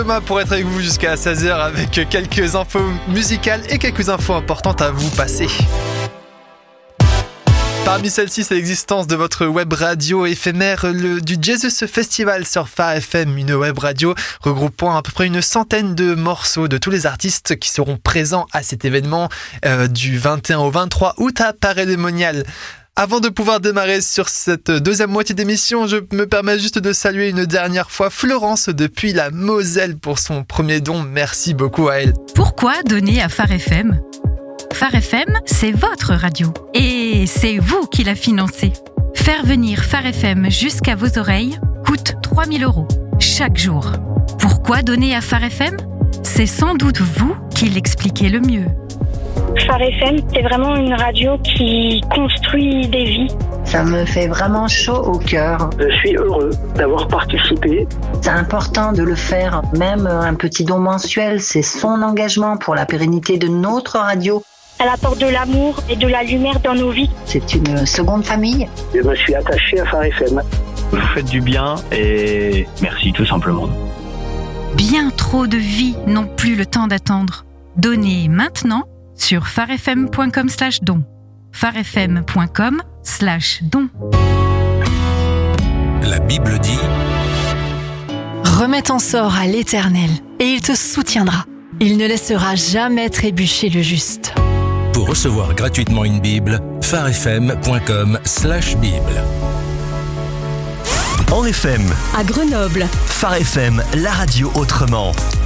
Thomas pour être avec vous jusqu'à 16h avec quelques infos musicales et quelques infos importantes à vous passer. Parmi celles-ci, c'est l'existence de votre web radio éphémère du Jesus Festival sur Phare FM, une web radio regroupant à peu près une centaine de morceaux de tous les artistes qui seront présents à cet événement du 21 au 23 août à Paray-le-Monial. Avant de pouvoir démarrer sur cette deuxième moitié d'émission, je me permets juste de saluer une dernière fois Florence depuis la Moselle pour son premier don. Merci beaucoup à elle. Pourquoi donner à Phare FM ? Phare FM, c'est votre radio. Et c'est vous qui la financez. Faire venir Phare FM jusqu'à vos oreilles coûte 3 000 € chaque jour. Pourquoi donner à Phare FM ? C'est sans doute vous qui l'expliquez le mieux. Phare FM, c'est vraiment une radio qui construit des vies. Ça me fait vraiment chaud au cœur. Je suis heureux d'avoir participé. C'est important de le faire. Même un petit don mensuel, c'est son engagement pour la pérennité de notre radio. Elle apporte de l'amour et de la lumière dans nos vies. C'est une seconde famille. Je me suis attaché à Phare FM. Vous faites du bien et merci tout simplement. Bien trop de vies n'ont plus le temps d'attendre. Donnez maintenant sur pharefm.com/don. pharefm.com/don. La Bible dit: remets ton sort à l'Éternel et il te soutiendra. Il ne laissera jamais trébucher le juste. Pour recevoir gratuitement une Bible, pharefm.com/bible. En FM, À Grenoble, Phare FM, la radio autrement.